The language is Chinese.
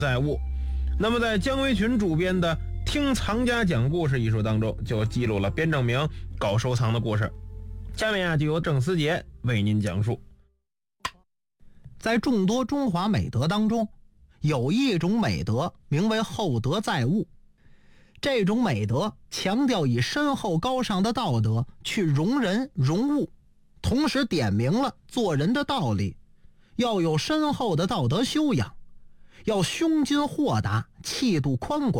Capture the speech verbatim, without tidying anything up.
在物。那么在姜维群主编的《听藏家讲故事》一书当中，就记录了边正明搞收藏的故事。下面啊，就由郑思杰为您讲述。 在众多中华美德当中，有一种美德名为厚德载物。这种美德强调以深厚高尚的道德去容人容物，同时点明了做人的道理，要有深厚的道德修养，要胸襟豁达，气度宽广。